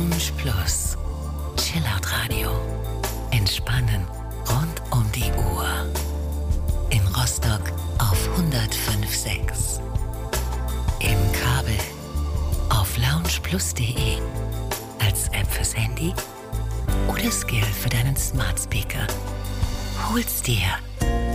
Lounge Plus. Chillout Radio. Entspannen rund um die Uhr. In Rostock auf 105.6. Im Kabel auf loungeplus.de. Als App fürs Handy oder Skill für deinen Smart Speaker. Hol's dir